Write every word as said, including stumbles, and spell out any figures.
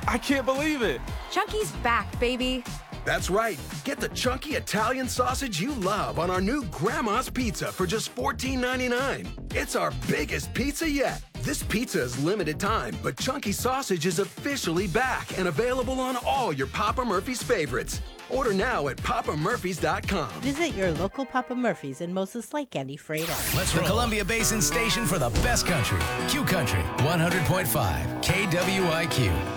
I can't believe it. Chunky's back, baby. That's right. Get the chunky Italian sausage you love on our new Grandma's Pizza for just fourteen ninety-nine. It's our biggest pizza yet. This pizza is limited time, but chunky sausage is officially back and available on all your Papa Murphy's favorites. Order now at papa murphys dot com. Visit your local Papa Murphy's in Moses Lake and Ephrata. Let's the Columbia Basin station for the best country. Q Country, one hundred point five K W I Q.